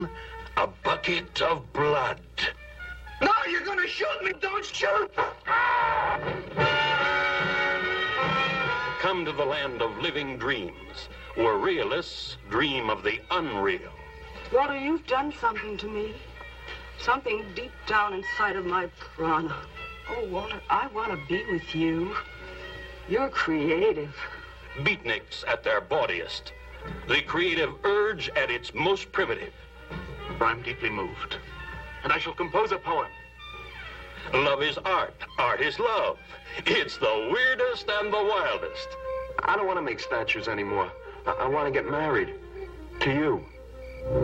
A bucket of blood. No, you're gonna shoot me! Don't shoot! Come to the land of living dreams, where realists dream of the unreal. Walter, you've done something to me. Something deep down inside of my prana. Oh, Walter, I want to be with you. You're creative. Beatniks at their bawdiest. The creative urge at its most primitive. I'm deeply moved, and I shall compose a poem. Love is art. Art is love. It's the weirdest and the wildest. I don't want to make statues anymore. I want to get married. To you.